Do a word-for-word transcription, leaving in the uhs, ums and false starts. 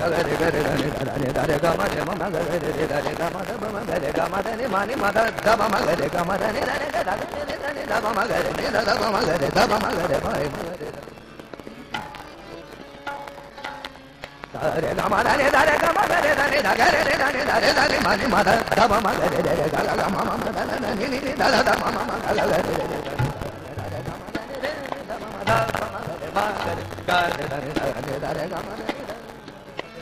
గరి గరి దని దని దరి గమ ని మమ గరి రి దరి గమ ద బమ గరి గమ దని మని మద ద బమ గరి గమ దని దని ద దని దని ద బమ గరి ని ద బమ గరి ద బమ గరి బై గరి దరి గమ దని దరి గమ గరి దని ద గరి ని దని దరి దని మని మద ద బమ గరి రి గ గ మమ మమ ద ని ని ద ద మమ మమ గ గరి రి ద గమ దని రి ద బమ ద బమ గరి బ గరి గరి దని దని దని గమ దని